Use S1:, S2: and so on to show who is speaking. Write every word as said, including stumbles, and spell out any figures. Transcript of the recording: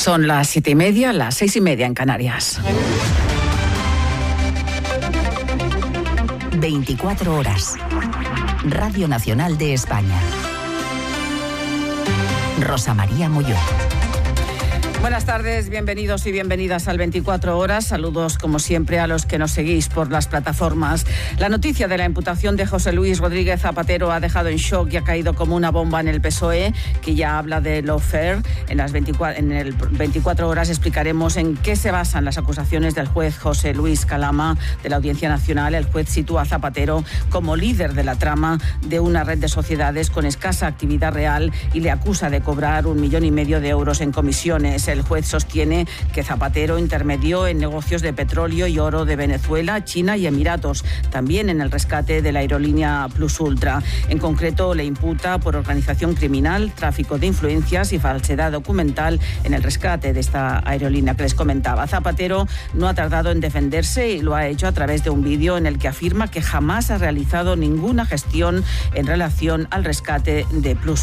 S1: Son las siete y media, las seis y media en Canarias.
S2: veinticuatro horas. Radio Nacional de España. Rosa María Molló.
S1: Buenas tardes, bienvenidos y bienvenidas al veinticuatro horas. Saludos, como siempre, a los que nos seguís por las plataformas. La noticia de la imputación de José Luis Rodríguez Zapatero ha dejado en shock y ha caído como una bomba en el P S O E, que ya habla de lawfare. En las veinticuatro, en el veinticuatro horas explicaremos en qué se basan las acusaciones del juez José Luis Calama de la Audiencia Nacional. El juez sitúa a Zapatero como líder de la trama de una red de sociedades con escasa actividad real y le acusa de cobrar un millón y medio de euros en comisiones. El juez sostiene que Zapatero intermedió en negocios de petróleo y oro de Venezuela, China y Emiratos, también en el rescate de la aerolínea Plus Ultra. En concreto, le imputa por organización criminal, tráfico de influencias y falsedad documental en el rescate de esta aerolínea que les comentaba. Zapatero no ha tardado en defenderse y lo ha hecho a través de un vídeo en el que afirma que jamás ha realizado ninguna gestión en relación al rescate de Plus